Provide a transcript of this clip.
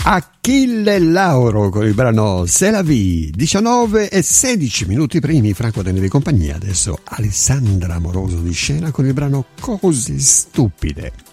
Achille Lauro con il brano C'est la vie. 19:16 primi, Franco Tenevi compagnia. Adesso Alessandra Amoroso di scena con il brano Cose stupide.